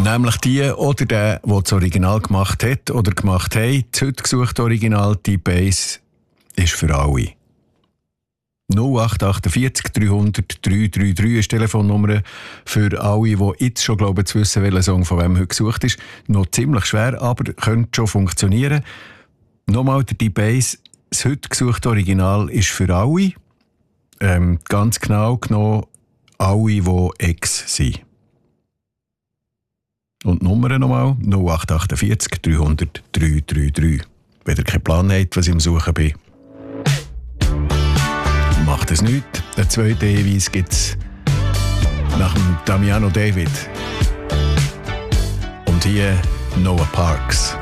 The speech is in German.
Nämlich die oder der das Original gemacht hat oder gemacht hat. Das heute gesuchte Original, die Base, ist für alle. 0848 300 333 ist die Telefonnummer für alle, die jetzt schon glauben zu wissen, welcher Song von wem heute gesucht ist. Noch ziemlich schwer, aber könnte schon funktionieren. Nochmal die Base, das heute gesuchte Original ist für alle. Ganz genau genommen alle, die Ex sind. Und die Nummer nochmal 0848 300 333. Wenn ihr keinen Plan habt, was ich am Suchen bin, macht es nichts. Den zweiten Hinweis gibt es nach dem Damiano David. Und hier Noah Parks.